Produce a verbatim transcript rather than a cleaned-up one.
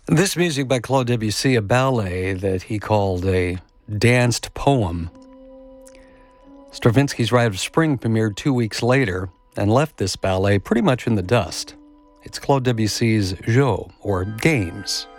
This music by Claude Debussy, a ballet that he called a danced poem. Stravinsky's Rite of Spring premiered two weeks later and left this ballet pretty much in the dust. It's Claude Debussy's Jeux, or Games.